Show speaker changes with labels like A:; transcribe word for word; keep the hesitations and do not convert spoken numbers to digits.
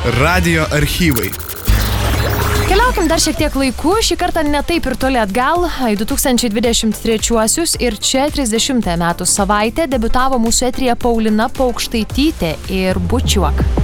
A: Radijo archyvai.
B: Keliaukim dar šiek tiek laiku, šį kartą ne taip ir toli atgal, į du tūkstančiai dvidešimt trečiuosius ir čia trisdešimtąją metų savaitę debiutavo mūsų eteryje Paulina Paukštaitytė ir Bučiuok.